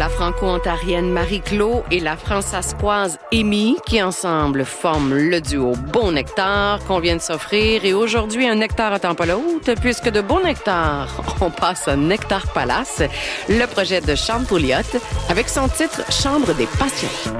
la franco-ontarienne Marie-Claude et la françaiscoise Amy qui ensemble forment le duo Bon Nectar qu'on vient de s'offrir. Et aujourd'hui, un nectar attend pas l'autre puisque de Bon Nectar, on passe à Nectar Palace, le projet de Charles Pouliot avec son titre Chambre des passions.